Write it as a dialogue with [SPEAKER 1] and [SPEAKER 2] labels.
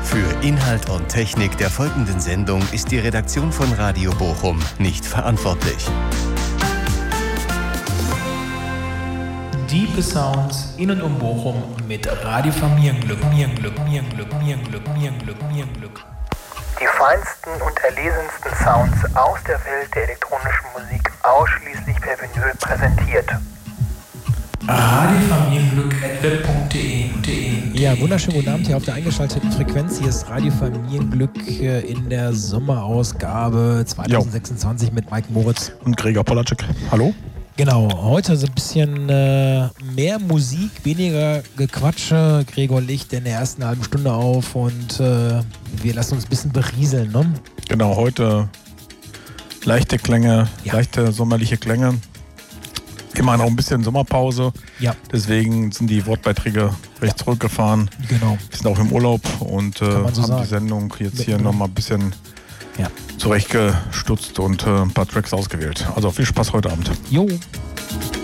[SPEAKER 1] Für Inhalt und Technik der folgenden Sendung ist die Redaktion von Radio Bochum nicht verantwortlich.
[SPEAKER 2] Diepe Sounds in und um Bochum mit Radio Familienglück. Die feinsten und erlesensten Sounds aus der Welt der elektronischen Musik ausschließlich per Vinyl präsentiert. radiofamilienglück@web.de.
[SPEAKER 3] Ja, wunderschönen guten Abend hier auf der eingeschalteten Frequenz. Hier ist Radio Familienglück in der Sommerausgabe 2026 mit Mike Moritz
[SPEAKER 4] und Gregor Polacek. Hallo.
[SPEAKER 3] Genau, heute so ein bisschen mehr Musik, weniger Gequatsche. Gregor legt in der ersten halben Stunde auf und wir lassen uns ein bisschen berieseln, ne?
[SPEAKER 4] Genau, heute leichte Klänge, leichte sommerliche Klänge. Immer noch ein bisschen Sommerpause. Ja. Deswegen sind die Wortbeiträge recht zurückgefahren.
[SPEAKER 3] Genau.
[SPEAKER 4] Wir sind auch im Urlaub und haben
[SPEAKER 3] sagen.
[SPEAKER 4] die Sendung jetzt hier nochmal ein bisschen zurechtgestutzt und ein paar Tracks ausgewählt. Also viel Spaß heute Abend.
[SPEAKER 3] Jo.